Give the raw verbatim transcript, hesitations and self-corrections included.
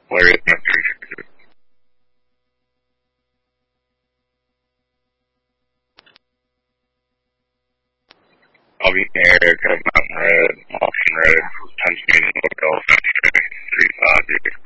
Where is Mister I'll be near Grove Mountain Road, Austin Road, Pennsylvania, North Century, three five zero.